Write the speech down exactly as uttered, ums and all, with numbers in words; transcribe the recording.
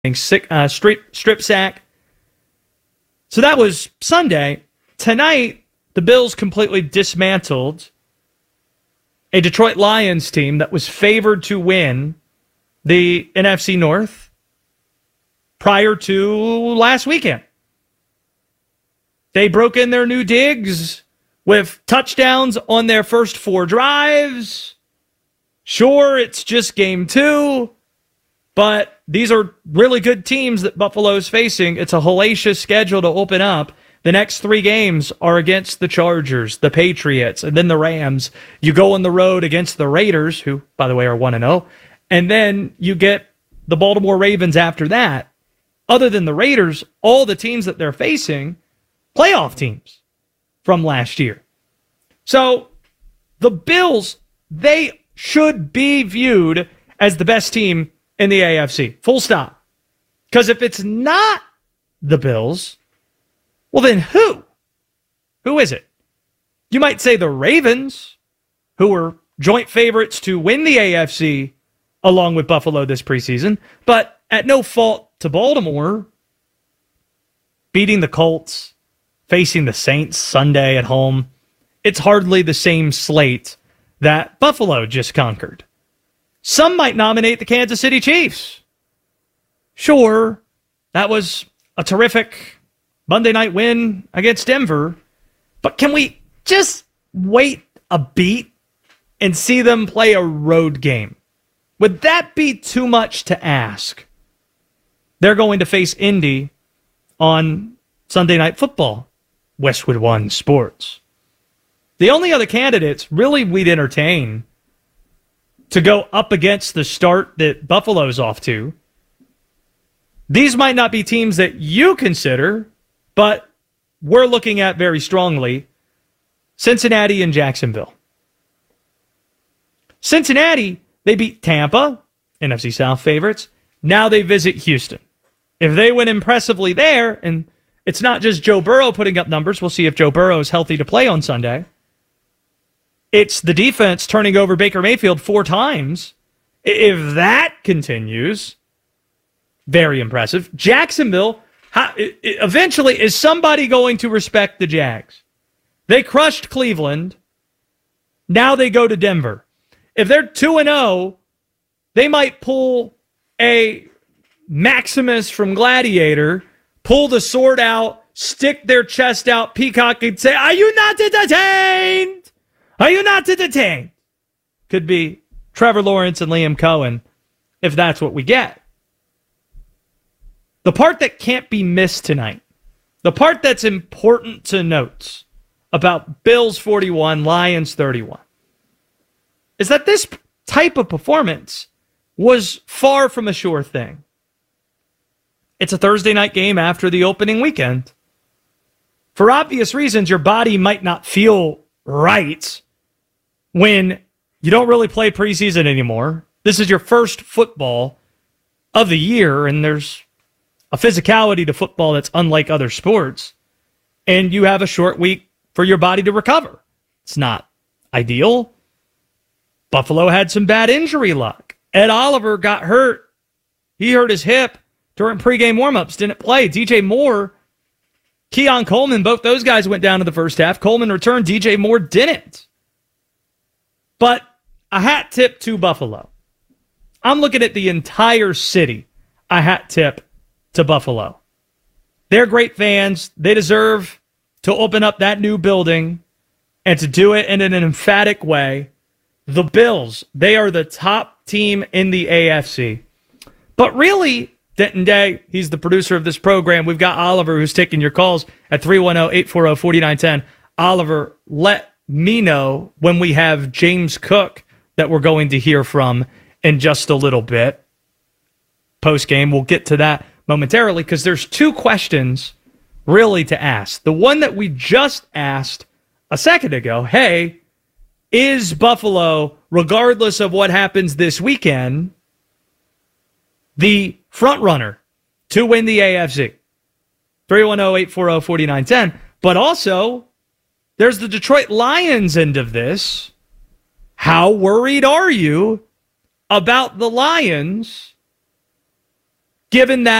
sick, uh, strip, strip sack. So that was Sunday. Tonight, the Bills completely dismantled a Detroit Lions team that was favored to win the N F C North prior to last weekend. They broke in their new digs with touchdowns on their first four drives. Sure, it's just game two, but these are really good teams that Buffalo's facing. It's a hellacious schedule to open up. The next three games are against the Chargers, the Patriots, and then the Rams. You go on the road against the Raiders, who, by the way, are one and oh, and then you get the Baltimore Ravens after that. Other than the Raiders, all the teams that they're facing, playoff teams from last year. So the Bills, they should be viewed as the best team in the A F C. Full stop. Because if it's not the Bills, well then who? Who is it? You might say the Ravens, who were joint favorites to win the A F C along with Buffalo this preseason, but at no fault to Baltimore, beating the Colts, facing the Saints Sunday at home. It's hardly the same slate that Buffalo just conquered. Some might nominate the Kansas City Chiefs. Sure, that was a terrific Monday night win against Denver, but can we just wait a beat and see them play a road game? Would that be too much to ask? They're going to face Indy on Sunday Night Football, Westwood One Sports. The only other candidates really we'd entertain to go up against the start that Buffalo's off to. These might not be teams that you consider, but we're looking at very strongly. Cincinnati and Jacksonville. Cincinnati, they beat Tampa, N F C South favorites. Now they visit Houston. If they win impressively there, and it's not just Joe Burrow putting up numbers, we'll see if Joe Burrow is healthy to play on Sunday. It's the defense turning over Baker Mayfield four times. If that continues, very impressive. Jacksonville, how, eventually, is somebody going to respect the Jags? They crushed Cleveland. Now they go to Denver. If they're two and oh, they might pull a Maximus from Gladiator, pull the sword out, stick their chest out, peacock, and say, "Are you not detained? Are you not detained?" Could be Trevor Lawrence and Liam Cohen, if that's what we get. The part that can't be missed tonight, the part that's important to note about Bills forty-one, Lions thirty-one, is that this type of performance was far from a sure thing. It's a Thursday night game after the opening weekend. For obvious reasons, your body might not feel right when you don't really play preseason anymore. This is your first football of the year, and there's a physicality to football that's unlike other sports, and you have a short week for your body to recover. It's not ideal. Buffalo had some bad injury luck. Ed Oliver got hurt. He hurt his hip during pregame warmups, didn't play. D J Moore, Keon Coleman, both those guys went down in the first half. Coleman returned, D J Moore didn't. But a hat tip to Buffalo. I'm looking at the entire city. A hat tip to Buffalo. They're great fans. They deserve to open up that new building and to do it in an emphatic way. The Bills, they are the top team in the A F C. But really, Denton Day, he's the producer of this program. We've got Oliver who's taking your calls at three one zero, eight four zero, four nine one zero. Oliver, let me know when we have James Cook that we're going to hear from in just a little bit. Post-game, we'll get to that momentarily because there's two questions really to ask. The one that we just asked a second ago, hey, is Buffalo, regardless of what happens this weekend, the front runner to win the A F C? three one zero, eight four zero, four nine one zero. But also, there's the Detroit Lions end of this. How worried are you about the Lions given that